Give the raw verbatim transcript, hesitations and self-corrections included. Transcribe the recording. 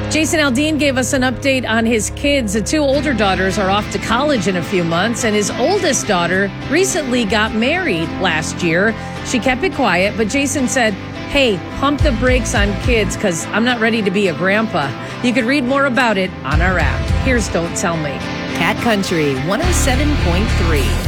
Jason Aldean gave us an update on his kids. The two older daughters are off to college in a few months, and his oldest daughter recently got married last year. She kept it quiet, but Jason said, hey, pump the brakes on kids because I'm not ready to be a grandpa. You can read more about it on our app. Here's Don't Tell Me. Cat Country one oh seven point three.